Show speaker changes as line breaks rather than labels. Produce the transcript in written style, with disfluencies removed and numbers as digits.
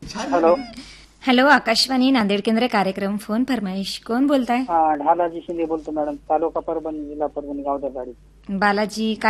Hello.
Hello, Akashvani Nanded केंद्र कार्यक्रम phone फरमाईश. कोण बोलताय?
ढालाजी शिंदे बोलतो मॅडम. तालुका परभणी, जिल्हा परभणी, गाव दरवाडी.
बालाजी, काय